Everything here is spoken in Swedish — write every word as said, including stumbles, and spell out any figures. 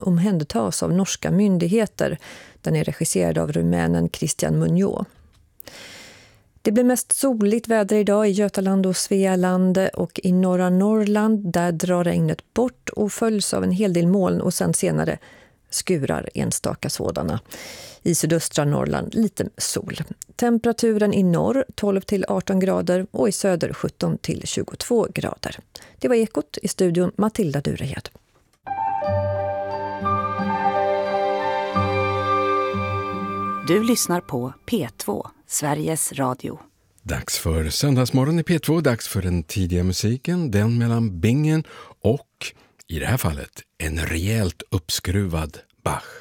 omhändertas av norska myndigheter. Den är regisserad av rumänen Christian Muñoz. Det blir mest soligt väder idag i Götaland och Svealand, och i norra Norrland där drar regnet bort och följs av en hel del moln och sen senare skurar enstaka sådana. I sydöstra Norrland lite sol. Temperaturen i norr tolv till arton grader och i söder sjutton till tjugotvå grader. Det var Ekot, i studion Matilda Durehed. Du lyssnar på P två, Sveriges Radio. Dags för söndagsmorgon i P två, dags för den tidiga musiken, den mellan bingen och, i det här fallet, en rejält uppskruvad Bach.